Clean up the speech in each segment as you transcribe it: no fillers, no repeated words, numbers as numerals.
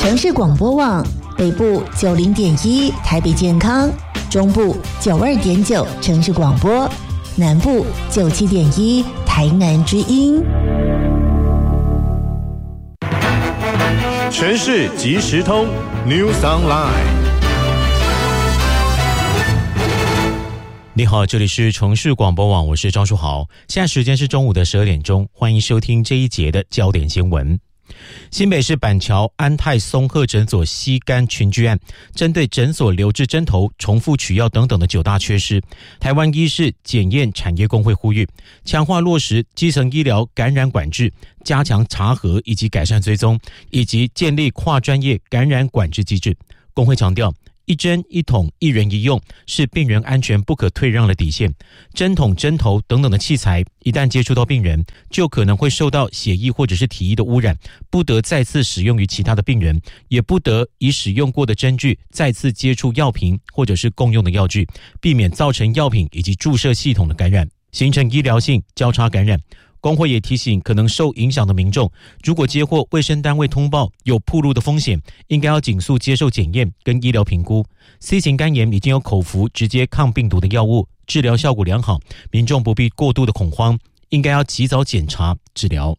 城市广播网北部90.1台北健康，中部92.9城市广播，南部97.1台南之音。 城市即时通 News Online。 你好，这里是城市广播网，我是张书豪。现在时间是中午的12点钟，欢迎收听这一节的焦点新闻。新北市板桥安泰松鹤诊所吸肝群聚案，针对诊所留置针头、重复取药等等的9大缺失，台湾医事检验产业工会呼吁强化落实基层医疗感染管制，加强查核以及改善追踪，以及建立跨专业感染管制机制。工会强调，一针一筒一人一用是病人安全不可退让的底线，针筒针头等等的器材一旦接触到病人，就可能会受到血液或者是体液的污染，不得再次使用于其他的病人，也不得以使用过的针具再次接触药瓶或者是共用的药具，避免造成药品以及注射系统的感染，形成医疗性交叉感染。工会也提醒可能受影响的民众，如果接获卫生单位通报有暴露的风险，应该要尽速接受检验跟医疗评估。C 型肝炎已经有口服直接抗病毒的药物，治疗效果良好，民众不必过度的恐慌，应该要及早检查治疗。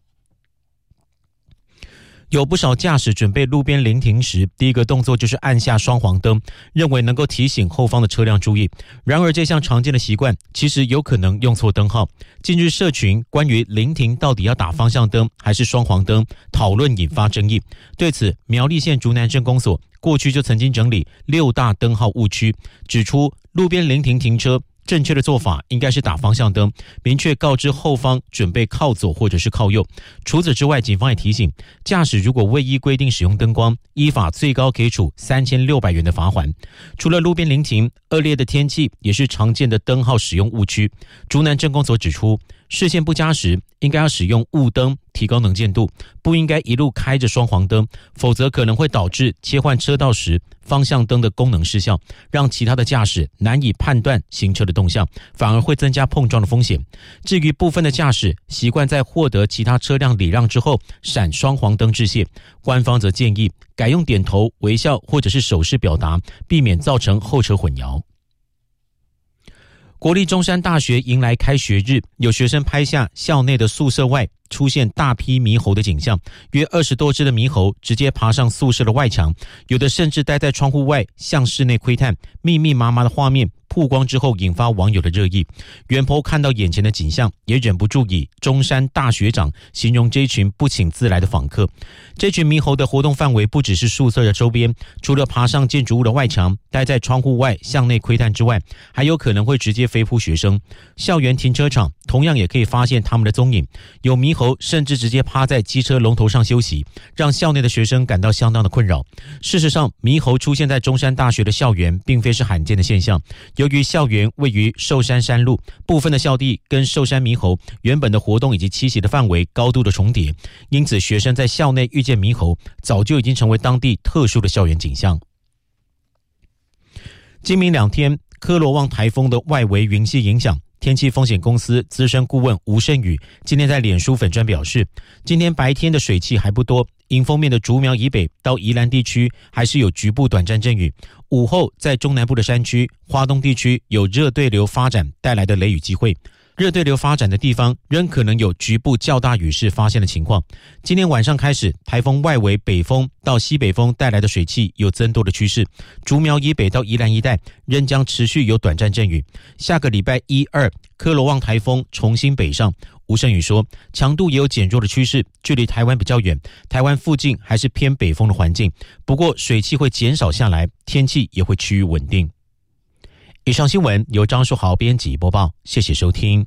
有不少驾驶准备路边临停时，第一个动作就是按下双黄灯，认为能够提醒后方的车辆注意。然而这项常见的习惯其实有可能用错灯号。近日社群关于临停到底要打方向灯还是双黄灯讨论引发争议。对此，苗栗县竹南镇公所过去就曾经整理6大灯号误区，指出路边临停停车正确的做法应该是打方向灯，明确告知后方准备靠左或者是靠右。除此之外，警方也提醒，驾驶如果未依规定使用灯光，依法最高可以处3600元的罚锾。除了路边临停，恶劣的天气也是常见的灯号使用误区。竹南镇公所指出，视线不佳时应该要使用雾灯提高能见度，不应该一路开着双黄灯，否则可能会导致切换车道时方向灯的功能失效，让其他的驾驶难以判断行车的动向，反而会增加碰撞的风险。至于部分的驾驶习惯在获得其他车辆礼让之后闪双黄灯致谢，官方则建议改用点头、微笑或者是手势表达，避免造成后车混淆。国立中山大学迎来开学日，有学生拍下校内的宿舍外出现大批猕猴的景象，约20多只的猕猴直接爬上宿舍的外墙，有的甚至待在窗户外向室内窥探，密密麻麻的画面曝光之后引发网友的热议。袁坡看到眼前的景象，也忍不住以中山大学长形容这群不请自来的访客。这群猕猴的活动范围不只是宿舍的周边，除了爬上建筑物的外墙，待在窗户外向内窥探之外，还有可能会直接飞扑学生。校园停车场同样也可以发现他们的踪影，有猕猴甚至直接趴在机车龙头上休息，让校内的学生感到相当的困扰。事实上，猕猴出现在中山大学的校园并非是罕见的现象。由于校园位于寿山山路，部分的校地跟寿山猕猴原本的活动以及栖息的范围高度的重叠，因此学生在校内遇见猕猴早就已经成为当地特殊的校园景象。今明2天，科罗旺台风的外围云系影响，天气风险公司资深顾问吴胜宇今天在脸书粉专表示，今天白天的水汽还不多，迎风面的竹苗以北到宜兰地区还是有局部短暂阵雨，午后在中南部的山区、花东地区有热对流发展带来的雷雨机会。热对流发展的地方仍可能有局部较大雨势发现的情况。今天晚上开始，台风外围北风到西北风带来的水汽有增多的趋势，竹苗以北到宜兰一带仍将持续有短暂阵雨。下个礼拜1、2，科罗旺台风重新北上。吴胜宇说，强度也有减弱的趋势，距离台湾比较远，台湾附近还是偏北风的环境，不过水汽会减少下来，天气也会趋于稳定。以上新闻由张书豪编辑播报，谢谢收听。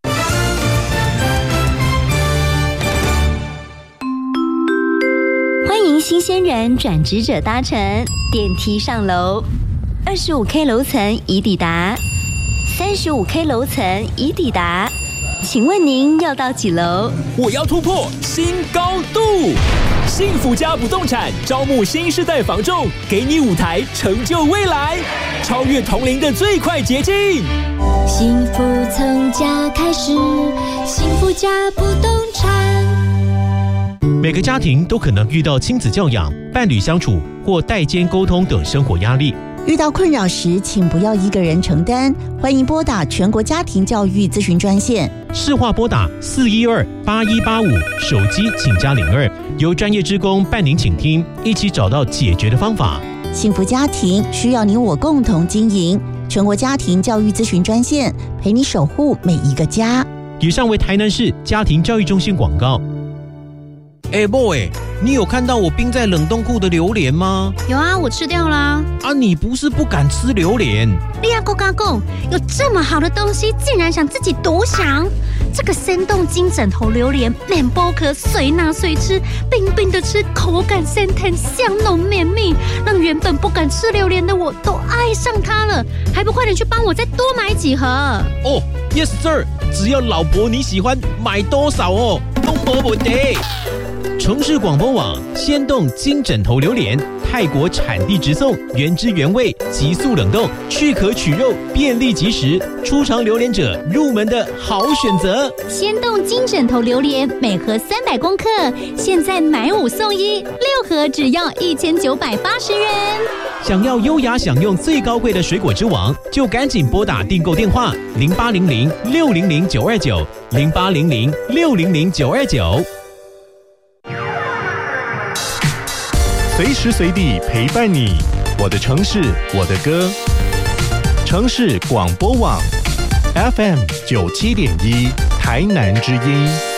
欢迎新鲜人转职者搭乘电梯上楼，25K 楼层已抵达，35K 楼层已抵达，请问您要到几楼？ 我要突破新高度！幸福家不动产招募新世代房仲，给你舞台成就未来，超越同龄的最快捷径。 幸福从家开始，幸福家不动产。 每个家庭都可能遇到亲子教养、伴侣相处或代间沟通等生活压力。 遇到困扰时，请不要一个人承担，欢迎拨打全国家庭教育咨询专线， 市话拨打412-8185，手机请加02，由专业志工伴您倾听，一起找到解决的方法。 幸福家庭需要你我共同经营，全国家庭教育咨询专线，陪你守护每一个家。 以上为台南市家庭教育中心广告。 boy， 你有看到我冰在冷冻库的榴莲吗？ 有啊，我吃掉啦。 你不是不敢吃榴莲？ 利亚够嘎够，有这么好的东西，竟然想自己独享？这个生冻金枕头榴莲，面包壳随拿随吃，冰冰的吃，口感鲜甜，香浓绵密，让原本不敢吃榴莲的我都爱上它了。还不快点去帮我再多买几盒 ？Yes sir， 只要老婆你喜欢，买多少都没问题。 城市广播网鲜冻金枕头榴莲，泰国产地直送，原汁原味，急速冷冻，去壳取肉，便利即食，初尝榴莲者入门的好选择。 鲜冻金枕头榴莲每盒300公克，现在买5送1，6盒只要1980元。 想要优雅享用最高贵的水果之王，就赶紧拨打订购电话0800-600-929 0800-600-929。 随时随地陪伴你，我的城市，我的歌。城市广播网 FM 97.1，台南之音。